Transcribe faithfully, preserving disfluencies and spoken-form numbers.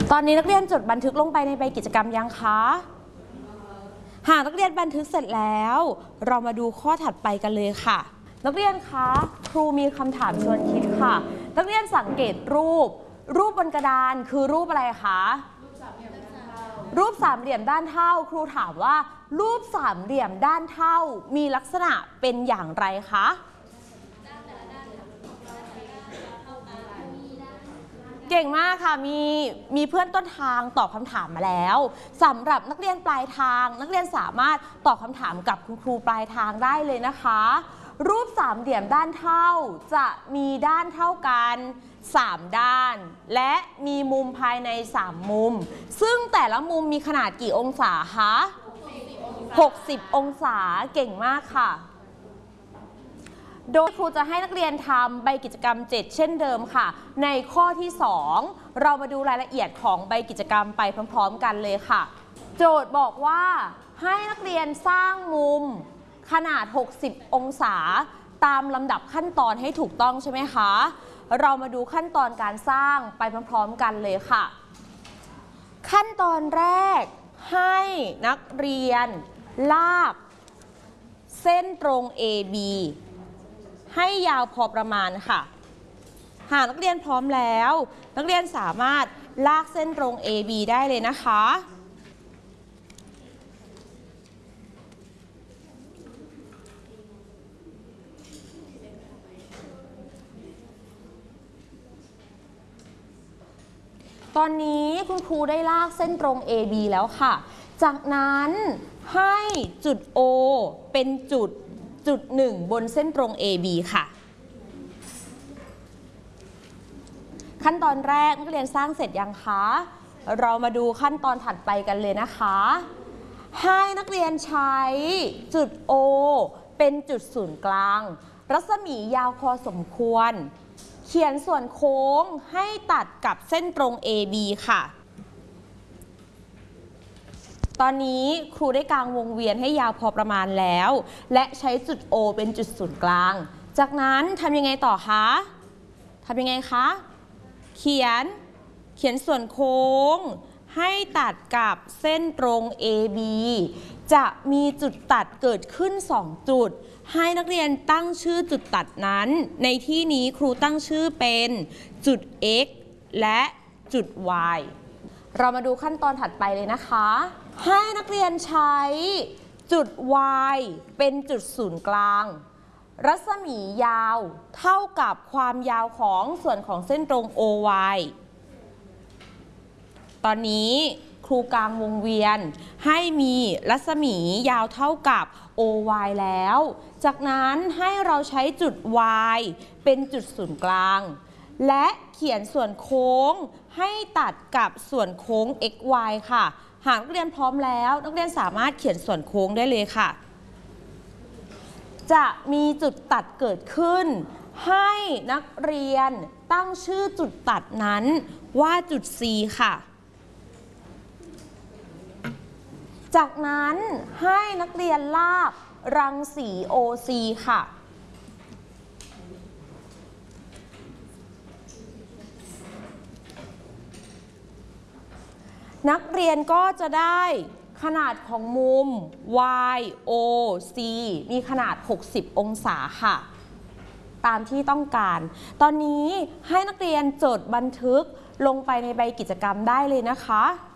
ตอนนี้นักเรียนจดบันทึกลงไปในใบกิจกรรมยังคะหากนักเรียนบันทึกเสร็จแล้วเรามาดูข้อถัดไปกันเลยค่ะนักเรียนคะครูมีคำถามชวนคิดค่ะนักเรียนสังเกตรูปรูปบนกระดานคือรูปอะไรคะรูปสามเหลี่ยมด้านเท่าครูถามว่ารูปสามเหลี่ยมด้านเท่ามีลักษณะเป็นอย่างไรคะเก่งมากค่ะมีมีเพื่อนต้นทางตอบคำถามมาแล้วสำหรับนักเรียนปลายทางนักเรียนสามารถตอบคำถามกับคุณครูปลายทางได้เลยนะคะรูปสามเหลี่ยมด้านเท่าจะมีด้านเท่ากันสามด้านและมีมุมภายในสามมุมซึ่งแต่ละมุมมีขนาดกี่องศาคะหกสิบองศาเก่งมากค่ะโดยครูจะให้นักเรียนทำใบกิจกรรมเจ็ดเช่นเดิมค่ะในข้อที่สองเรามาดูรายละเอียดของใบกิจกรรมไปพร้อมๆกันเลยค่ะโจทย์บอกว่าให้นักเรียนสร้างมุมขนาดหกสิบองศาตามลำดับขั้นตอนให้ถูกต้องใช่ไหมคะเรามาดูขั้นตอนการสร้างไปพร้อมๆกันเลยค่ะขั้นตอนแรกให้นักเรียนลากเส้นตรง เอ บี ให้ยาวพอประมาณค่ะหากนักเรียนพร้อมแล้วนักเรียนสามารถลากเส้นตรง เอ บี ได้เลยนะคะตอนนี้คุณครูได้ลากเส้นตรง เอ บี แล้วค่ะจากนั้นให้จุด O เป็นจุดจุดหนึ่งบนเส้นตรง เอ บี ค่ะขั้นตอนแรกนักเรียนสร้างเสร็จยังคะเรามาดูขั้นตอนถัดไปกันเลยนะคะให้นักเรียนใช้จุด O เป็นจุดศูนย์กลางรัศมียาวพอสมควรเขียนส่วนโค้งให้ตัดกับเส้นตรง เอ บี ค่ะตอนนี้ครูได้กางวงเวียนให้ยาวพอประมาณแล้วและใช้จุด O เป็นจุดศูนย์กลางจากนั้นทำยังไงต่อคะทำยังไงคะเขียนเขียนส่วนโค้งให้ตัดกับเส้นตรง เอ บี จะมีจุดตัดเกิดขึ้นสองจุดให้นักเรียนตั้งชื่อจุดตัดนั้นในที่นี้ครูตั้งชื่อเป็นจุด X และจุด Y เรามาดูขั้นตอนถัดไปเลยนะคะให้นักเรียนใช้จุด Y เป็นจุดศูนย์กลางรัศมียาวเท่ากับความยาวของส่วนของเส้นตรง โอ วาย ตอนนี้ครูกางวงเวียนให้มีรัศมียาวเท่ากับ โอ วาย แล้วจากนั้นให้เราใช้จุด Y เป็นจุดศูนย์กลางและเขียนส่วนโค้งให้ตัดกับส่วนโค้ง เอ็กซ์ วาย ค่ะหากนักเรียนพร้อมแล้วนักเรียนสามารถเขียนส่วนโค้งได้เลยค่ะจะมีจุดตัดเกิดขึ้นให้นักเรียนตั้งชื่อจุดตัดนั้นว่าจุด C ค่ะจากนั้นให้นักเรียนลากรังสี โอ ซี ค่ะนักเรียนก็จะได้ขนาดของมุม Y O C มีขนาดหกสิบองศาค่ะตามที่ต้องการตอนนี้ให้นักเรียนจดบันทึกลงไปในใบกิจกรรมได้เลยนะคะ